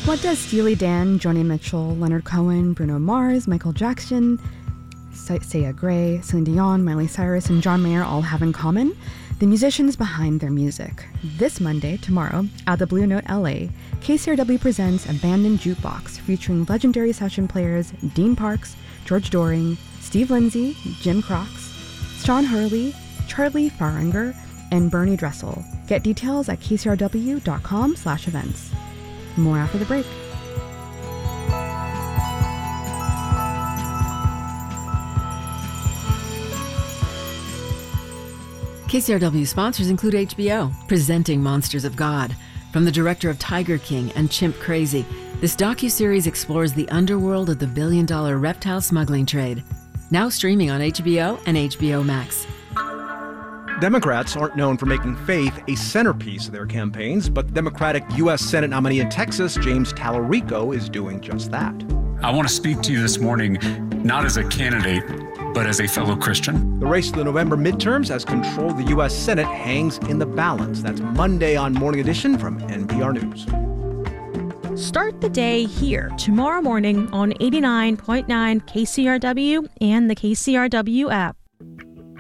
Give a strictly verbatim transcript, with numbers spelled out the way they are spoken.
What does Steely Dan, Joni Mitchell, Leonard Cohen, Bruno Mars, Michael Jackson, Sia Gray, Celine Dion, Miley Cyrus, and John Mayer all have in common? The musicians behind their music. This Monday, tomorrow, at the Blue Note L A, K C R W presents Abandoned Jukebox, featuring legendary session players Dean Parks, George Doring, Steve Lindsay, Jim Crox, Sean Hurley, Charlie Faringer, and Bernie Dressel. Get details at k c r w dot com slash events. More after the break. K C R W sponsors include H B O, presenting Monsters of God. From the director of Tiger King and Chimp Crazy, this docuseries explores the underworld of the billion-dollar reptile smuggling trade. Now streaming on H B O and H B O Max. Democrats aren't known for making faith a centerpiece of their campaigns, but the Democratic U S Senate nominee in Texas, James Tallarico, is doing just that. I want to speak to you this morning, not as a candidate, but as a fellow Christian. The race to the November midterms as control of the U S Senate hangs in the balance. That's Monday on Morning Edition from N P R News. Start the day here tomorrow morning on eighty-nine point nine K C R W and the K C R W app.